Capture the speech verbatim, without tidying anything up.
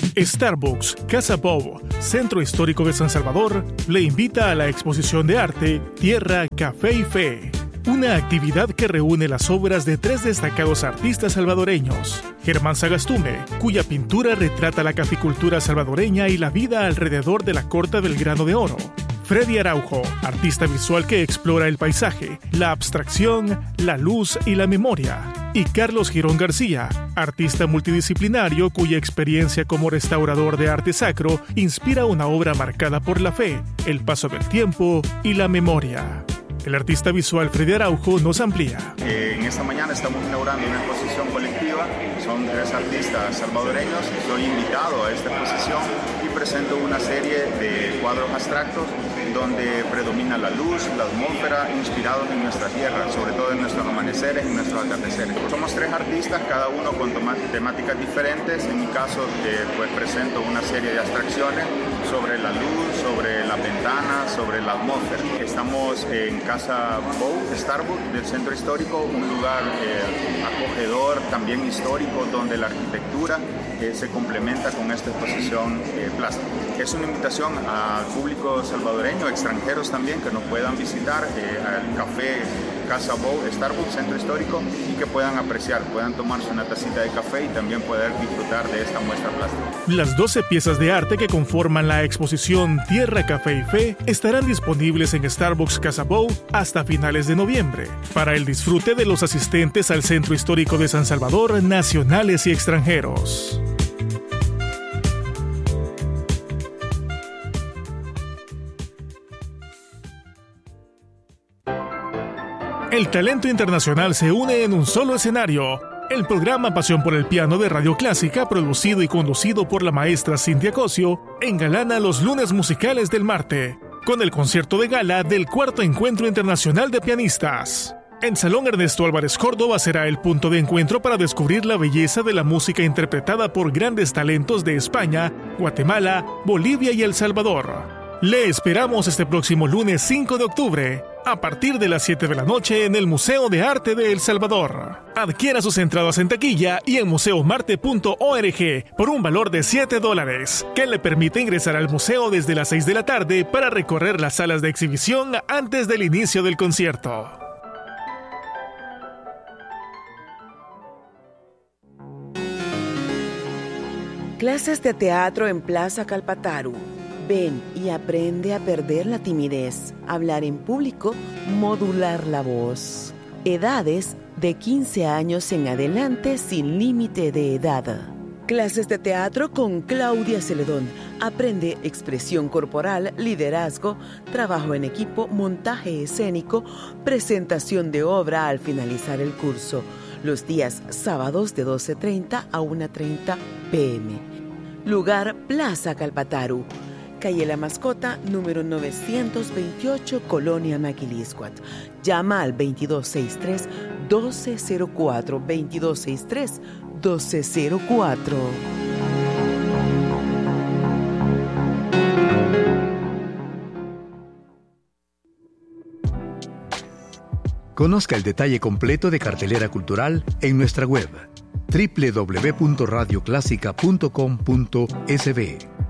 Starbucks Casa Bou, Centro Histórico de San Salvador, le invita a la exposición de arte Tierra, Café y Fe. Una actividad que reúne las obras de tres destacados artistas salvadoreños. Germán Sagastume, cuya pintura retrata la caficultura salvadoreña y la vida alrededor de la corta del grano de oro. Freddy Araujo, artista visual que explora el paisaje, la abstracción, la luz y la memoria. Y Carlos Girón García, artista multidisciplinario cuya experiencia como restaurador de arte sacro inspira una obra marcada por la fe, el paso del tiempo y la memoria. El artista visual Freddy Araujo nos amplía. Eh, en esta mañana estamos inaugurando una exposición colectiva. Son tres artistas salvadoreños. Soy invitado a esta exposición y presento una serie de cuadros abstractos donde predomina la luz, la atmósfera, inspirados en nuestra tierra, sobre todo en nuestros amaneceres y nuestros atardeceres. Somos tres artistas, cada uno con temáticas diferentes. En mi caso, eh, pues presento una serie de abstracciones sobre la luz, sobre la ventana, sobre la atmósfera. Estamos en Casa Bou, Starbucks, del Centro Histórico, un lugar eh, acogedor, también histórico, donde la arquitectura eh, se complementa con esta exposición eh, plástica. Es una invitación al público salvadoreño, extranjeros también, que nos puedan visitar eh, al café Casa Bou, Starbucks, Centro Histórico, y que puedan apreciar, puedan tomarse una tacita de café y también poder disfrutar de esta muestra plástica. Las doce piezas de arte que conforman la exposición Tierra, Café y Fe estarán disponibles en Starbucks Casa Bou hasta finales de noviembre, para el disfrute de los asistentes al Centro Histórico de San Salvador, nacionales y extranjeros. El talento internacional se une en un solo escenario. El programa Pasión por el Piano de Radio Clásica, producido y conducido por la maestra Cintia Cosio, engalana los lunes musicales del Marte, con el concierto de gala del Cuarto Encuentro Internacional de Pianistas. En Salón Ernesto Álvarez Córdoba será el punto de encuentro para descubrir la belleza de la música interpretada por grandes talentos de España, Guatemala, Bolivia y El Salvador. Le esperamos este próximo lunes cinco de octubre, a partir de las siete de la noche en el Museo de Arte de El Salvador. Adquiera sus entradas en taquilla y en museo marte punto org por un valor de siete dólares, que le permite ingresar al museo desde las seis de la tarde para recorrer las salas de exhibición antes del inicio del concierto. Clases de teatro en Plaza Calpataru. Ven y aprende a perder la timidez, hablar en público, modular la voz. Edades de quince años en adelante sin límite de edad. Clases de teatro con Claudia Celedón. Aprende expresión corporal, liderazgo, trabajo en equipo, montaje escénico, presentación de obra al finalizar el curso. Los días sábados de doce treinta a una treinta pm. Lugar Plaza Calpataru. Calle La Mascota, número novecientos veintiocho, Colonia Maquiliscuat. Llama al veintidós sesenta y tres, doce cero cuatro, veintidós sesenta y tres, doce cero cuatro. Conozca el detalle completo de cartelera cultural en nuestra web doble u doble u doble u punto radio clásica punto com punto es be.